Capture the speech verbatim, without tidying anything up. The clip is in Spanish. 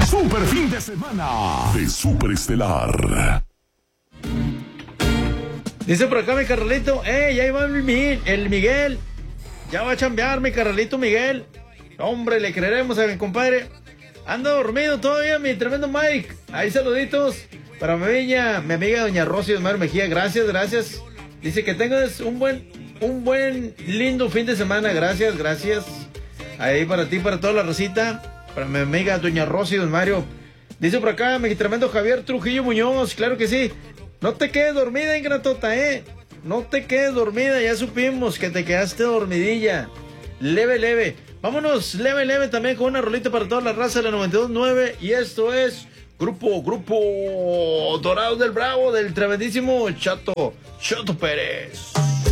Super fin de semana de Super Estelar. Dice por acá mi carnalito, eh, ya iba el, Mi- el Miguel. Ya va a chambear mi carnalito Miguel. Hombre, le creeremos a mi compadre. Anda dormido todavía mi tremendo Mike. Ahí saluditos para mi amiga, mi amiga doña Rosy Osmar Mejía. Gracias, gracias. Dice que tengas un buen, un buen, lindo fin de semana. Gracias, gracias. Ahí para ti, para toda la rosita. Para mi amiga doña Rosy Don Mario. Dice por acá mi tremendo Javier Trujillo Muñoz. Claro que sí. No te quedes dormida, ingratota, eh. No te quedes dormida. Ya supimos que te quedaste dormidilla. Leve, leve. Vámonos, leve, leve también con una rolita para toda la raza de la noventa y dos punto nueve. Y esto es Grupo, Grupo Dorados del Bravo, del tremendísimo Chato, Chato Pérez.